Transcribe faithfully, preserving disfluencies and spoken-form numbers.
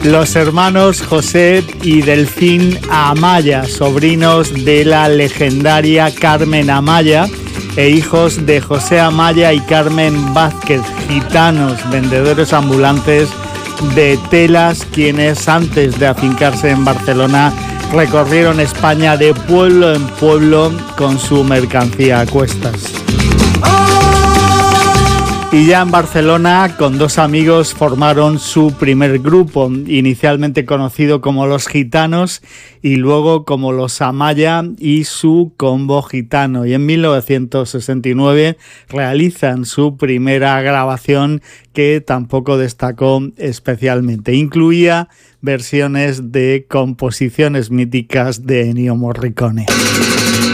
Los hermanos José y Delfín Amaya, sobrinos de la legendaria Carmen Amaya e hijos de José Amaya y Carmen Vázquez, gitanos, vendedores ambulantes de telas, quienes antes de afincarse en Barcelona recorrieron España de pueblo en pueblo con su mercancía a cuestas. Y ya en Barcelona, con dos amigos, formaron su primer grupo, inicialmente conocido como Los Gitanos y luego como Los Amaya y su Combo Gitano. Y en mil novecientos sesenta y nueve realizan su primera grabación, que tampoco destacó especialmente. Incluía versiones de composiciones míticas de Ennio Morricone.